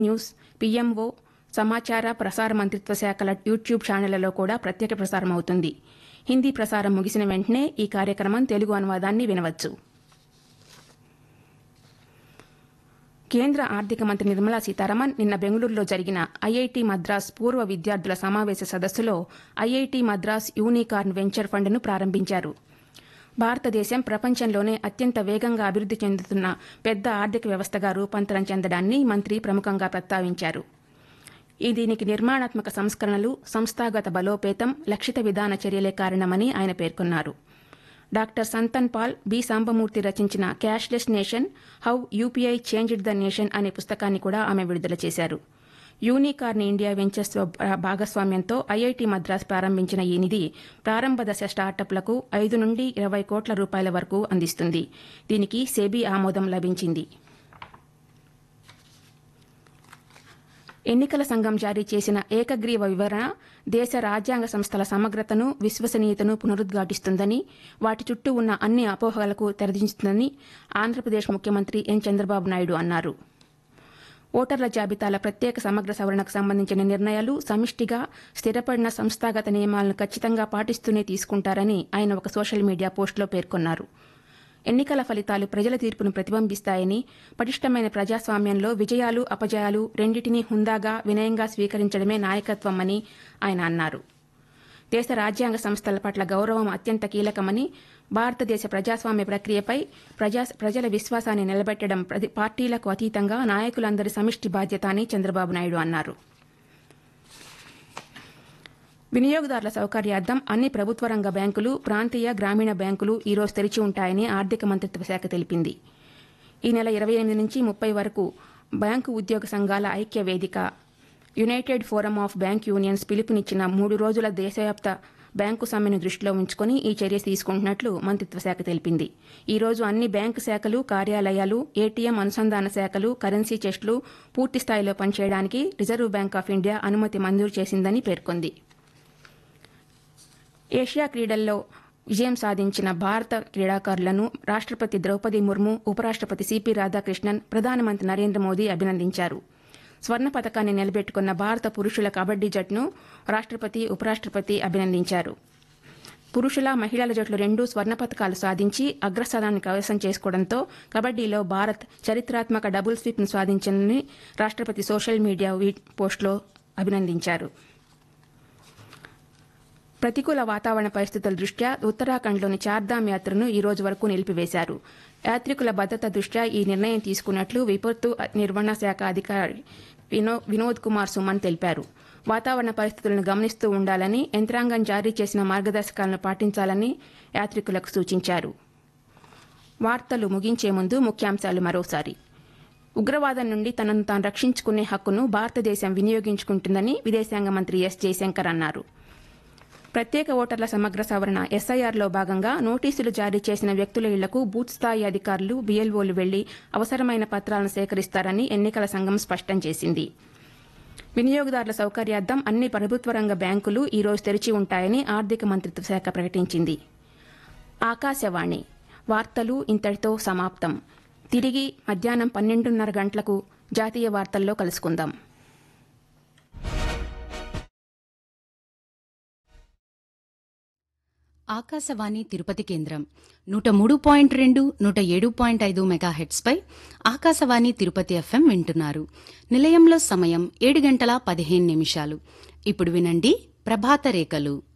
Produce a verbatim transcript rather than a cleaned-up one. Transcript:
News, PMO, సమాచార ప్రసార మంత్రిత్వ శాఖల యూట్యూబ్ ఛానళ్లలో కూడా ప్రత్యక్ష ప్రసారం అవుతుంది. హిందీ ప్రసారం ముగిసిన వెంటనే ఈ కార్యక్రమం తెలుగు అనువాదాన్ని వినవచ్చు. కేంద్ర ఆర్థిక మంత్రి నిర్మలా సీతారామన్ నిన్న బెంగళూరులో జరిగిన ఐఐటి మద్రాస్ పూర్వ విద్యార్థుల సమావేశ సదస్సులో ఐఐటి మద్రాస్ యూనికార్న్ వెంచర్ ఫండ్ను ప్రారంభించారు. భారతదేశం ప్రపంచంలోనే అత్యంత వేగంగా అభివృద్ది చెందుతున్న పెద్ద ఆర్థిక వ్యవస్థగా రూపాంతరం చెందడాన్ని మంత్రి ప్రముఖంగా ప్రస్తావించారు. ఈ దీనికి నిర్మాణాత్మక సంస్కరణలు, సంస్థాగత బలోపేతం, లక్షిత విధాన చర్యలే కారణమని ఆయన పేర్కొన్నారు. Doctor Santhan Paul, B Sambamurthy రచించిన cashless nation, how UPI changed the nation అనే పుస్తకాన్ని కూడా ఆమె విడుదల చేశారు. యూనికార్న్ ఇండియా వెంచర్స్ భాగస్వామ్యంతో ఐఐటి మద్రాస్ ప్రారంభించిన ఈ నిధి ప్రారంభ దశ స్టార్టప్లకు ఐదు నుండి ఇరవై కోట్ల రూపాయల వరకు అందిస్తుంది. దీనికి సెబీ ఆమోదం లభించింది. ఎన్నికల సంఘం జారీ చేసిన ఏకగ్రీవ వివరణ దేశ రాజ్యాంగ సంస్థల సమగ్రతను, విశ్వసనీయతను పునరుద్ఘాటిస్తుందని, వాటి చుట్టూ ఉన్న అన్ని అపోహలకు తెరదించుతుందని ఆంధ్రప్రదేశ్ ముఖ్యమంత్రి ఎన్ చంద్రబాబు నాయుడు అన్నారు. ఓటర్ల జాబితాల ప్రత్యేక సమగ్ర సవరణకు సంబంధించిన నిర్ణయాలు సమిష్టిగా స్థిరపడిన సంస్థాగత నియమాలను ఖచ్చితంగా పాటిస్తూనే తీసుకుంటారని ఆయన ఒక సోషల్ మీడియా పోస్టులో పేర్కొన్నారు. ఎన్నికల ఫలితాలు ప్రజల తీర్పును ప్రతిబింబిస్తాయని, పటిష్టమైన ప్రజాస్వామ్యంలో విజయాలు, అపజయాలు రెండింటినీ హుందాగా, వినయంగా స్వీకరించడమే నాయకత్వం అని ఆయన అన్నారు. దేశ రాజ్యాంగ సంస్థల పట్ల గౌరవం అత్యంత కీలకమని, భారతదేశ ప్రజాస్వామ్య ప్రక్రియపై ప్రజా ప్రజల విశ్వాసాన్ని నిలబెట్టడం పార్టీలకు అతీతంగా నాయకులందరి సమిష్టి బాధ్యత అని చంద్రబాబు నాయుడు అన్నారు. వినియోగదారుల సౌకర్యార్థం అన్ని ప్రభుత్వ రంగ బ్యాంకులు, ప్రాంతీయ, గ్రామీణ బ్యాంకులు ఈ రోజు తెరిచి ఉంటాయని ఆర్థిక మంత్రిత్వ శాఖ తెలిపింది. ఈ నెల ఇరవై ఎనిమిది నుంచి ముప్పై వరకు బ్యాంకు ఉద్యోగ సంఘాల ఐక్య వేదిక United forum of bank unions పిలుపునిచ్చిన మూడు రోజుల దేశవ్యాప్త బ్యాంకు సమ్మెను దృష్టిలో ఉంచుకుని ఈ చర్య తీసుకుంటున్నట్లు మంత్రిత్వ శాఖ తెలిపింది. ఈ రోజు అన్ని బ్యాంకు శాఖలు, కార్యాలయాలు, ఏటీఎం అనుసంధాన శాఖలు, కరెన్సీ చెస్టులు పూర్తి స్థాయిలో పనిచేయడానికి రిజర్వ్ బ్యాంక్ ఆఫ్ ఇండియా అనుమతి మంజూరు చేసిందని పేర్కొంది. ఏషియా క్రీడల్లో విజయం సాధించిన భారత క్రీడాకారులను రాష్ట్రపతి ద్రౌపది ముర్ము, ఉపరాష్ట్రపతి సిపి రాధాకృష్ణన్, ప్రధానమంత్రి నరేంద్ర మోదీ అభినందించారు. స్వర్ణ పతకాన్ని నిలబెట్టుకున్న భారత పురుషుల కబడ్డీ జట్టును రాష్ట్రపతి, ఉపరాష్ట్రపతి అభినందించారు. పురుషుల, మహిళల జట్లు రెండూ స్వర్ణ పతకాలు సాధించి అగ్రస్థానాన్ని కైవసం చేసుకోవడంతో కబడ్డీలో భారత్ చరిత్రాత్మక డబుల్ స్వీప్ను సాధించిందని రాష్ట్రపతి సోషల్ మీడియా పోస్టులో అభినందించారు. ప్రతికూల వాతావరణ పరిస్థితుల దృష్ట్యా ఉత్తరాఖండ్లోని చార్ధామ్ యాత్రను ఈ రోజు వరకు నిలిపివేశారు. యాత్రికుల భద్రత దృష్ట్యా ఈ నిర్ణయం తీసుకున్నట్లు విపత్తు నిర్వహణ శాఖ అధికారి వినో వినోద్ కుమార్ సుమన్ తెలిపారు. వాతావరణ పరిస్థితులను గమనిస్తూ ఉండాలని, యంత్రాంగం జారీ చేసిన మార్గదర్శకాలను పాటించాలని యాత్రికులకు సూచించారు. వార్తలు ముగించే ముందు ముఖ్యాంశాలు మరోసారి. ఉగ్రవాదం నుండి తనను తాను రక్షించుకునే హక్కును భారతదేశం వినియోగించుకుంటుందని విదేశాంగ మంత్రి ఎస్ జయశంకర్ అన్నారు. ప్రత్యేక ఓటర్ల సమగ్ర సవరణ ఎస్ఐఆర్లో భాగంగా నోటీసులు జారీ చేసిన వ్యక్తుల ఇళ్లకు బూత్ స్థాయి అధికారులు, బీఎల్ఓలు వెళ్లి అవసరమైన పత్రాలను సేకరిస్తారని ఎన్నికల సంఘం స్పష్టం చేసింది. వినియోగదారుల సౌకర్యార్థం అన్ని ప్రభుత్వ రంగ బ్యాంకులు ఈ రోజు తెరిచి ఉంటాయని ఆర్థిక మంత్రిత్వ శాఖ ప్రకటించింది. ఆకాశవాణి వార్తలు ఇంతటితో సమాప్తం. తిరిగి మధ్యాహ్నం పన్నెండున్నర గంటలకు జాతీయ వార్తల్లో కలుసుకుందాం. ఆకాశవాణి తిరుపతి కేంద్రం నూట మూడు పాయింట్ రెండు, నూట ఏడు పాయింట్ ఐదు మెగాహెట్స్పై ఆకాశవాణి తిరుపతి ఎఫ్ఎం వింటున్నారు. నిలయంలో సమయం ఏడు గంటల పదిహేను నిమిషాలు. ఇప్పుడు వినండి ప్రభాత రేఖలు.